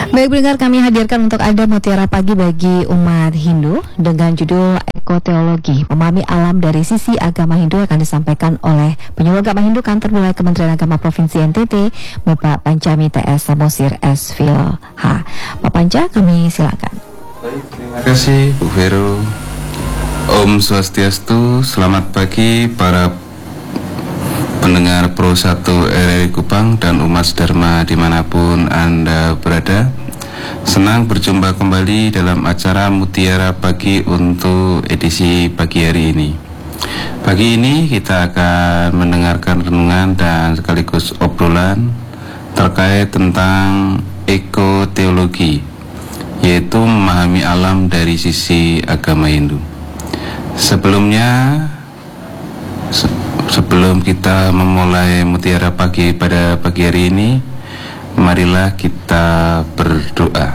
Baik pendengar, kami hadirkan untuk Anda Mutiara Pagi bagi umat Hindu dengan judul Ekoteologi, memahami alam dari sisi agama Hindu, akan disampaikan oleh penyuluh agama Hindu Kantor Wilayah Kementerian Agama Provinsi NTT, Bapak Pancami TS Samosir S.Phil H. Pak Panca, kami silakan. Baik, terima kasih Bu Vero. Om Swastiastu, selamat pagi para pendengar Pro 1 RRI Kupang dan umat Dharma dimanapun Anda berada. Senang berjumpa kembali dalam acara Mutiara Pagi untuk edisi pagi hari ini. Pagi ini kita akan mendengarkan renungan dan sekaligus obrolan terkait tentang ekoteologi, yaitu memahami alam dari sisi agama Hindu. Sebelum kita memulai Mutiara Pagi pada pagi hari ini, marilah kita berdoa.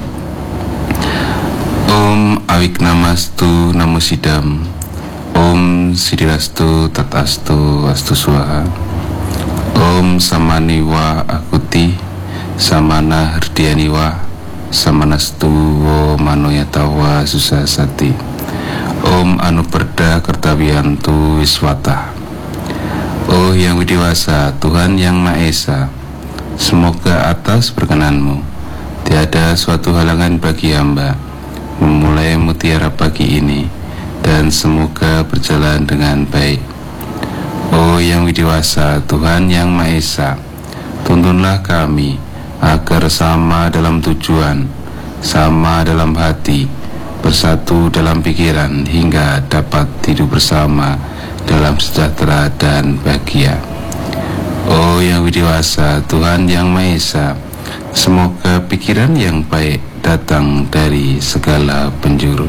Om Awignamastu Namosidam, Om Siddhilastu Tatastu Astu Swaha, Om Samaniwa Akuti Samana Hrdiyaniwa Samanastu Manoyatawa Susasati, Om Anuperda Kertawiyantu Wiswata. Oh yang widiwasa, Tuhan yang Maha Esa, semoga atas perkenanmu tiada suatu halangan bagi hamba memulai mutiara pagi ini, dan semoga berjalan dengan baik. Oh yang widiwasa, Tuhan yang Maha Esa, tuntunlah kami agar sama dalam tujuan, sama dalam hati, bersatu dalam pikiran, hingga dapat hidup bersama dalam sejahtera dan bahagia. Oh yang widiwasa, Tuhan yang Maha Esa, semoga pikiran yang baik datang dari segala penjuru.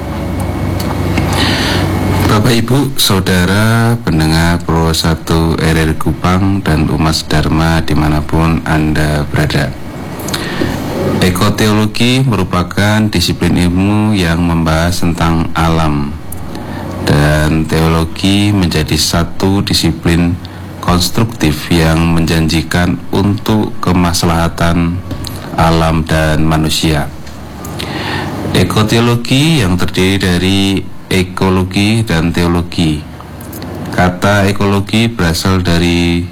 Bapak Ibu Saudara pendengar Pro 1 RRI Kupang dan umat Dharma dimanapun Anda berada, ekoteologi merupakan disiplin ilmu yang membahas tentang alam, dan teologi menjadi satu disiplin konstruktif yang menjanjikan untuk kemaslahatan alam dan manusia. Ekoteologi yang terdiri dari ekologi dan teologi. Kata ekologi berasal dari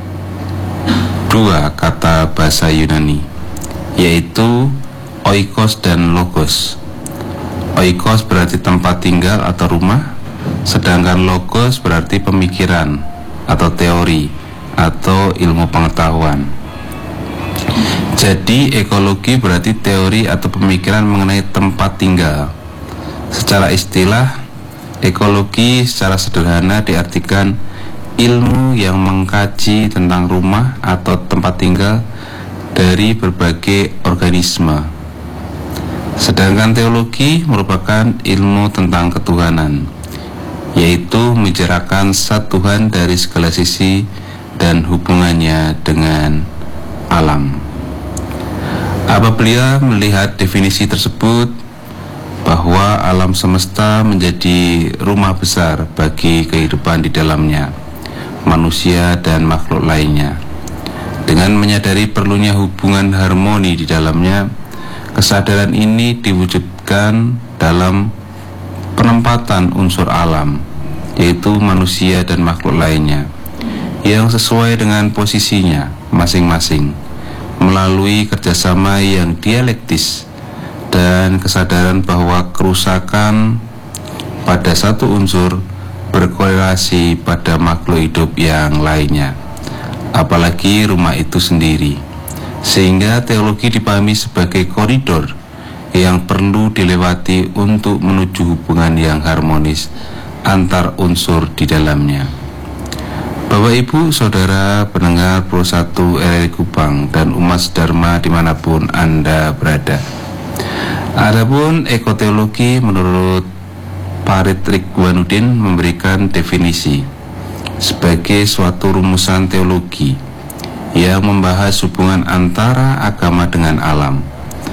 dua kata bahasa Yunani, yaitu oikos dan logos. Oikos berarti tempat tinggal atau rumah, sedangkan logos berarti pemikiran atau teori atau ilmu pengetahuan. Jadi ekologi berarti teori atau pemikiran mengenai tempat tinggal. Secara istilah, ekologi secara sederhana diartikan ilmu yang mengkaji tentang rumah atau tempat tinggal dari berbagai organisme. Sedangkan teologi merupakan ilmu tentang ketuhanan, yaitu membicarakan zat Tuhan dari segala sisi dan hubungannya dengan alam. Apabila melihat definisi tersebut, bahwa alam semesta menjadi rumah besar bagi kehidupan di dalamnya, manusia dan makhluk lainnya. Dengan menyadari perlunya hubungan harmoni di dalamnya, kesadaran ini diwujudkan dalam penempatan unsur alam, yaitu manusia dan makhluk lainnya, yang sesuai dengan posisinya masing-masing, melalui kerjasama yang dialektis dan kesadaran bahwa kerusakan pada satu unsur berkorelasi pada makhluk hidup yang lainnya, apalagi rumah itu sendiri. Sehingga teologi dipahami sebagai koridor yang perlu dilewati untuk menuju hubungan yang harmonis antar unsur di dalamnya. Bapak Ibu Saudara pendengar Pro 1 RRI Kupang dan umat Dharma dimanapun Anda berada, adapun ekoteologi menurut Farid Ridwanuddin memberikan definisi sebagai suatu rumusan teologi yang membahas hubungan antara agama dengan alam,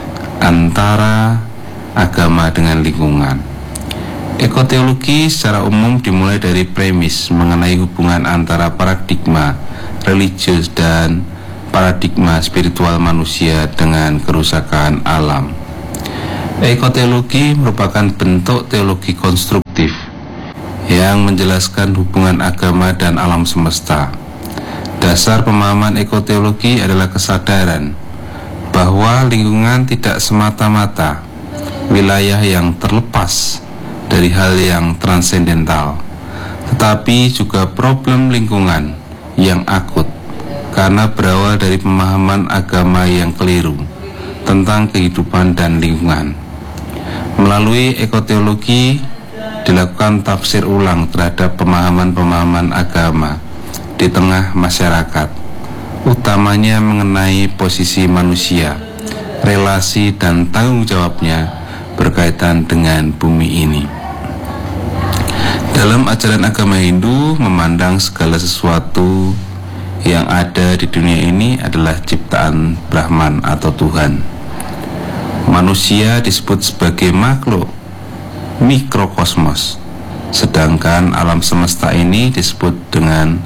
antara agama dengan lingkungan. Ekoteologi secara umum dimulai dari premis mengenai hubungan antara paradigma religius dan paradigma spiritual manusia dengan kerusakan alam. Ekoteologi merupakan bentuk teologi konstruktif yang menjelaskan hubungan agama dan alam semesta. Dasar pemahaman ekoteologi adalah kesadaran bahwa lingkungan tidak semata-mata wilayah yang terlepas dari hal yang transendental, tetapi juga problem lingkungan yang akut karena berawal dari pemahaman agama yang keliru tentang kehidupan dan lingkungan. Melalui ekoteologi dilakukan tafsir ulang terhadap pemahaman-pemahaman agama di tengah masyarakat, utamanya mengenai posisi manusia, relasi dan tanggung jawabnya berkaitan dengan bumi ini. Dalam ajaran agama Hindu, memandang segala sesuatu yang ada di dunia ini adalah ciptaan Brahman atau Tuhan. Manusia disebut sebagai makhluk mikrokosmos, sedangkan alam semesta ini disebut dengan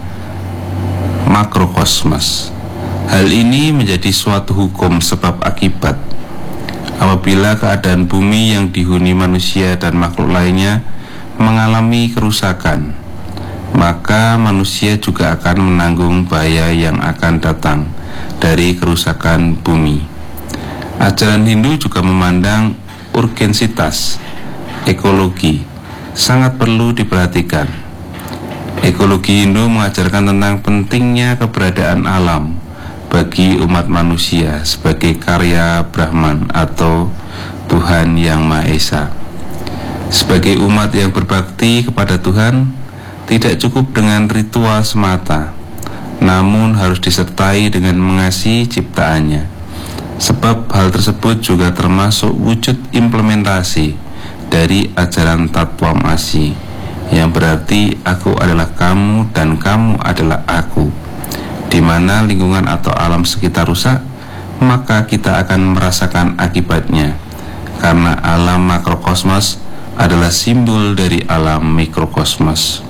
makrokosmos. Hal ini menjadi suatu hukum sebab akibat. Apabila keadaan bumi yang dihuni manusia dan makhluk lainnya mengalami kerusakan, maka manusia juga akan menanggung bahaya yang akan datang dari kerusakan bumi. Ajaran Hindu juga memandang urgensitas ekologi sangat perlu diperhatikan. Ekologi Hindu mengajarkan tentang pentingnya keberadaan alam bagi umat manusia sebagai karya Brahman atau Tuhan Yang Maha Esa. Sebagai umat yang berbakti kepada Tuhan, tidak cukup dengan ritual semata, namun harus disertai dengan mengasihi ciptaannya. Sebab hal tersebut juga termasuk wujud implementasi dari ajaran Tatwamasi, yang berarti aku adalah kamu dan kamu adalah aku. Di mana lingkungan atau alam sekitar rusak, maka kita akan merasakan akibatnya, karena alam makrokosmos adalah simbol dari alam mikrokosmos.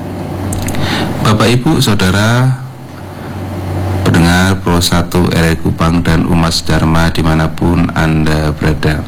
Bapak, Ibu, Saudara pendengar Pro 1 RRI Kupang dan umat Dharma dimanapun Anda berada,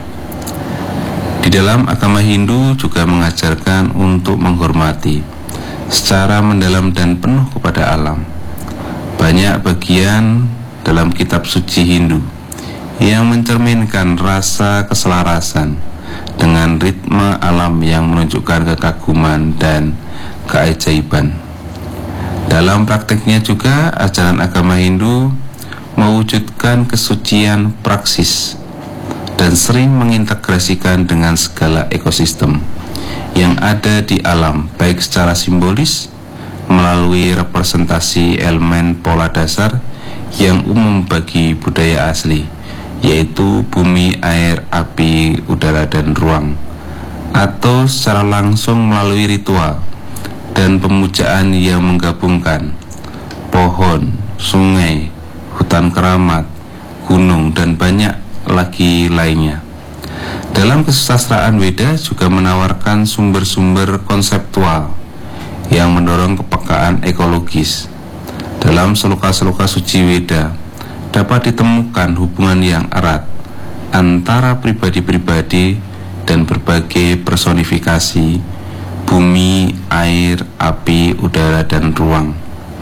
di dalam agama Hindu juga mengajarkan untuk menghormati secara mendalam dan penuh kepada alam. Banyak bagian dalam kitab suci Hindu yang mencerminkan rasa keselarasan dengan ritme alam yang menunjukkan kekaguman dan keajaiban. Dalam prakteknya juga, ajaran agama Hindu mewujudkan kesucian praksis dan sering mengintegrasikan dengan segala ekosistem yang ada di alam, baik secara simbolis melalui representasi elemen pola dasar yang umum bagi budaya asli, yaitu bumi, air, api, udara, dan ruang, atau secara langsung melalui ritual dan pemujaan yang menggabungkan pohon, sungai, hutan keramat, gunung, dan banyak lagi lainnya. Dalam kesusastraan Weda juga menawarkan sumber-sumber konseptual yang mendorong kepekaan ekologis. Dalam sloka-sloka suci Weda dapat ditemukan hubungan yang erat antara pribadi-pribadi dan berbagai personifikasi bumi, air, api, udara, dan ruang.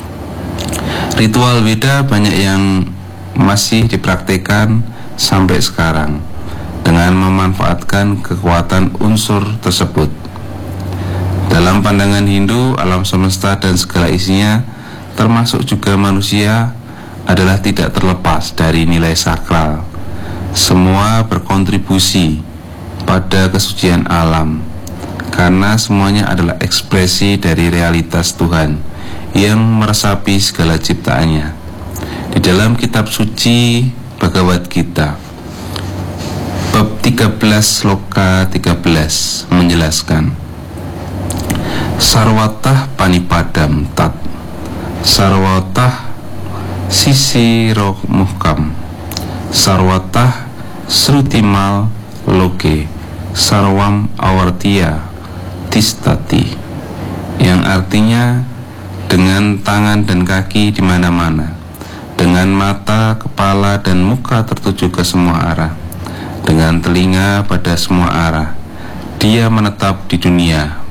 Ritual Weda banyak yang masih dipraktikkan sampai sekarang dengan memanfaatkan kekuatan unsur tersebut. Dalam pandangan Hindu, alam semesta dan segala isinya, termasuk juga manusia, adalah tidak terlepas dari nilai sakral. Semua berkontribusi pada kesucian alam, karena semuanya adalah ekspresi dari realitas Tuhan yang meresapi segala ciptaannya. Di dalam kitab suci Bhagavad Gita bab 13 sloka 13 menjelaskan, Sarwatah panipadam tat, sarwatah sisi roh muhkam, sarwatah srutimal loke, sarwam awartia tistati, yang artinya dengan tangan dan kaki di mana-mana, dengan dengan mata, kepala, dan muka tertuju ke semua arah, dengan telinga pada semua arah. Dia menetap di dunia,